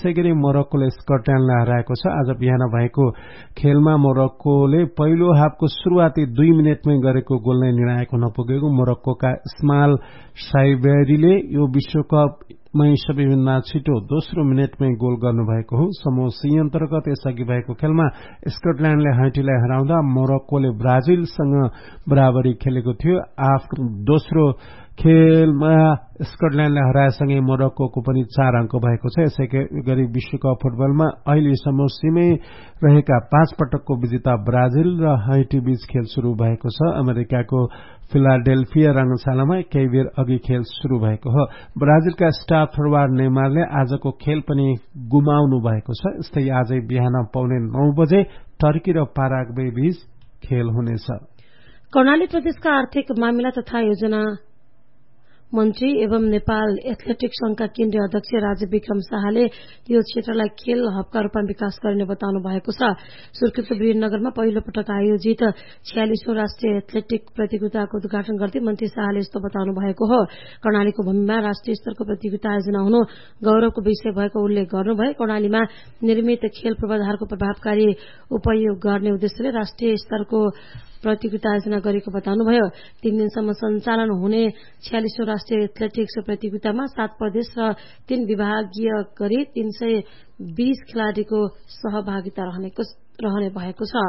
यसैगरी मोरक्कोले स्कटल्याण्डलाई हराएको छ। आज बिहान भएको खेलमा मोरक्कोले पहिलो हाफको सुरुवाती 2 मिनेटमै गरेको गोल नै निर्णायक हुन पुगेको मोरक्कोका इस्माइल साइबेरीले यो विश्वकपमै सबैभन्दा छिटो दोस्रो मिनेटमै गोल गर्नुभएको हो। समूह सी अन्तर्गत यसअघि भएको खेलमा स्कटल्याण्डले हैटीलाई हराउँदा मोरक्कोले ब्राजिलसँग बराबरी खेलेको थियो। आफ्नो दोस्रो खेलमा स्कटल्याण्डलाई हराएसँगै मोरक्कोको पनि 4 अंक भएको छ। यसै गरी विश्वकप फुटबलमा अहिले समूह सीमै रहेका 5 पटकको विजेता ब्राजिल र हैटी बीच खेल शुरू भएको छ। अमेरिकाको फिलाडेल्फिया रंगशालामा केही बेर अघि खेल शुरू भएको हो। ब्राजिलका स्टार फरवार्ड नेमारले आजको खेल पनि गुमाउनु भएको छ। यस्तै आजै बिहान 9:15 बजे टर्की र पाराग्वे बीच खेल हुनेछ। कर्णाली प्रदेशका आर्थिक मामिला तथा योजना मन्त्री एवं नेपाल एथलेटिक्स संघका केन्द्रीय अध्यक्ष राजीव विक्रम शाहले यो क्षेत्रलाई खेल हबका रूपमा विकास गर्ने बताउनु भएको छ। सुर्खेतको वीरनगरमा पहिलो पटक आयोजित 46औं राष्ट्रिय एथलेटिक प्रतियोगिताको उद्घाटन गर्दै मन्त्री शाहले यस्तो बताउनु भएको हो। कर्णालीको भूमिमा राष्ट्रिय स्तरको प्रतियोगिता आयोजना हुनु गौरवको विषय भएको उल्लेख गर्नुभयो। कर्णालीमा निर्मित खेल पूर्वाधारको प्रभावकारी उपयोग गर्ने उद्देश्यले राष्ट्रिय स्तरको प्रतियोगिता आयोजना गरेको बताउनुभयो। 3 दिनसम्म सञ्चालन हुने 46औं राष्ट्रिय एथलेटिक्स प्रतियोगितामा 7 प्रदेश र 3 विभागीय गरी 320 खेलाड़ीको सहभागिता रहने भएको छ।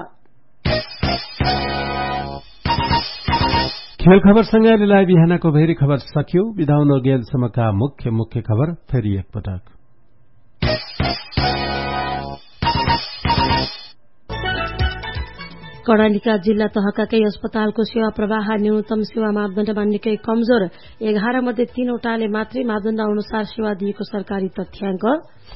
खेल खबरसँग अहिले बिहानको भेरी खबर सकियो। बिदा हुन गेलसम्मका मुख्य खबर फेरि एकपटक। कर्णालीका जिल्ला तहका केही अस्पतालको सेवा प्रवाह न्यूनतम सेवा मापदण्डमा निकै कमजोर। 11 मध्ये 3 वटाले मात्रै मापदण्ड अनुसार सेवा दिएको सरकारी तथ्याङ्क।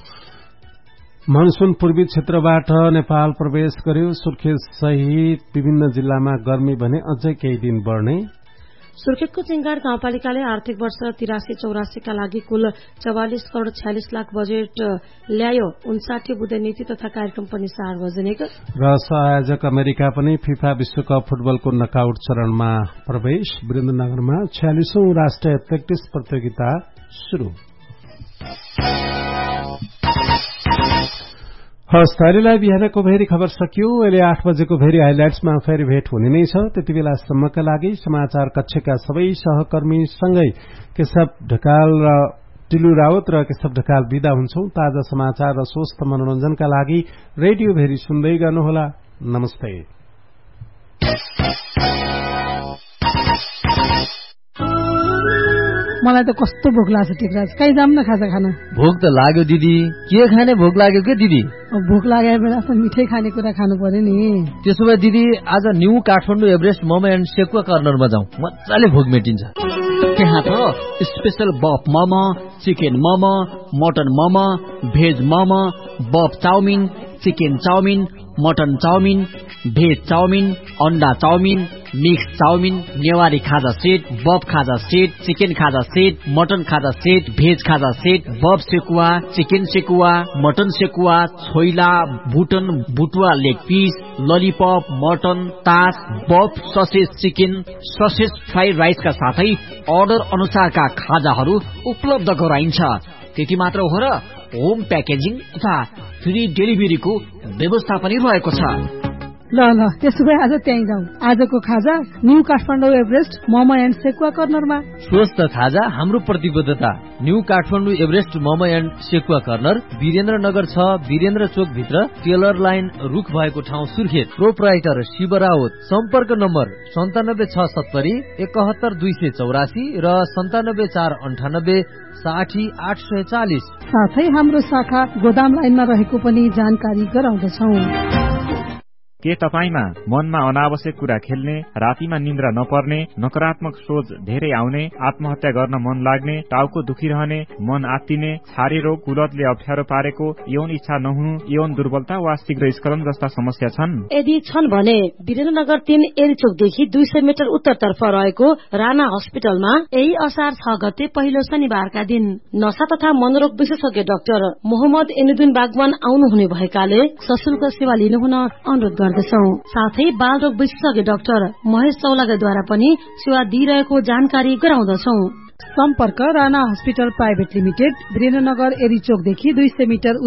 मनसून पूर्वी क्षेत्रबाट नेपाल प्रवेश गर्यो। सुर्खेत सहित विभिन्न जिल्लामा गर्मी भने अझै केही दिन बढ्ने। सुर्खेतको चिङगाड गाउँपालिकाले आर्थिक वर्ष 83-84 का लागि कुल 44 करोड़ 46 लाख बजेट ल्यायो। 59 बुँदे नीति तथा कार्यक्रम पनि सार्वजनिक। र आयोजक अमेरिका पनि फिफा विश्वकप फुटबलको नकआउट चरणमा प्रवेश। वीरेन्द्रनगरमा 46औं राष्ट्रिय एथलेटिक्स प्रतियोगिता शुरू। हस्तारीलाई बिहानको भेरी खबर सकियो। अहिले 8 बजेको भेरी हाइलाइट्समा फेरि भेट हुने नै छ। त्यति बेलासम्मका लागि समाचार कक्षका सबै सहकर्मी सँगै केशव ढकाल र टिलु राउत र केशव ढकाल विदा हुन्छौं। ताजा समाचार र स्वस्थ मनोरञ्जनका लागि रेडियो भेरी सुन्दै गर्नुहोला। नमस्ते। मलाई त कस्तो भोक लाग्छ टिकराज, कहीँ जाम न खाजा खान। भोक त लाग्यो दिदी, के खाने भोक लाग्यो के दिदी? भोक लागे बेलामा मिठै खानेकुरा खानु पर्यो नि। त्यसो भए दिदी आज new Kathmandu Everest momo and sekuwa कर्नरमा जाउँ, मजाले भोक मेटिन्छ। त्यहाँ त स्पेशल बफ momo, chicken momo, mutton momo, veg momo, बफ chowmein, chicken chowmein, mutton chowmein, veg chowmein, अन्डा चाउमिन, मिक्स चाउमिन, नेवारी खाजा सेट, बफ खाजा सेट, चिकन खाजा सेट, मटन खाजा सेट, भेज खाजा सेट, बफ sekuwa, chicken sekuwa, mutton sekuwa, choila, बुटन बुटुवा leg piece, lollipop, mutton, तास, बफ ससेज चिकन, ससेज फ्राइड राइसका साथै order अनुसारका खाजाहरू उपलब्ध गराइन्छ। त्यति मात्र हो र होम प्याकेजिङ तथा फ्री डेलिभरीको व्यवस्था पनि रहेको छ। ल त्यसो भए आज त्यहीँ जाउँ। आजको खाजा new Kathmandu Everest momo and sekuwa कर्नरमा। स्वस्थ खाजा हाम्रो प्रतिबद्धता। New Kathmandu Everest momo and sekuwa corner Birendranagar 6 Birendra चोक भित्र टेलर लाइन रुख भएको ठाउँ सुर्खेत। प्रोप्राइटर शिव राउत। सम्पर्क नम्बर 97670 71284 र 97498 60840। साथै हाम्रो शाखा गोदाम लाइनमा रहेको पनि जानकारी गराउँदछौं। के तपाईमा मनमा अनावश्यक कुरा खेल्ने, रातिमा निन्द्रा नपर्ने, नकारात्मक सोच धेरै आउने, आत्महत्या गर्न मन लाग्ने, टाउको दुखिरहने, मन आत्तिने, छारे रोग, कुलतले अप्ठ्यारो पारेको, यौन इच्छा नहुनु, यौन दुर्बलता वा शीघ्र स्खलन जस्ता समस्या छन्? यदि छन् भने वीरेन्द्रनगर 3 एरिचोकदेखि 200 मिटर उत्तरतर्फ रहेको राणा हस्पिटलमा यही असार 6 गते पहिलो शनिबारका दिन नशा तथा मनोरोग विशेषज्ञ डाक्टर मोहम्मद एनुद्दिन बागवान आउनुहुने भएकाले सशुल्क सेवा लिनुहुन अनुरोध गर्दछौं। साथै बाल रोग विशेषज्ञ डाक्टर महेश चौलागाद्वारा पनि सेवा दिइरहेको जानकारी गराउँदछौं। सम्पर्क Rana hospital private limited, Birendranagar एरिचोकदेखि 200 metre